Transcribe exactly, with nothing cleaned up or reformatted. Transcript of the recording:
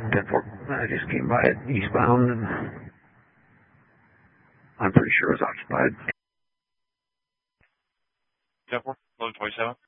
ten four, I just came by it eastbound, and I'm pretty sure it was occupied. ten four, eleven twenty-seven.